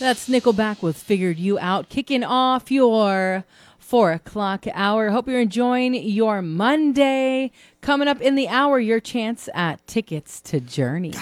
That's Nickelback with Figured You Out, kicking off your 4 o'clock hour. Hope you're enjoying your Monday. Coming up in the hour, your chance at tickets to Journey.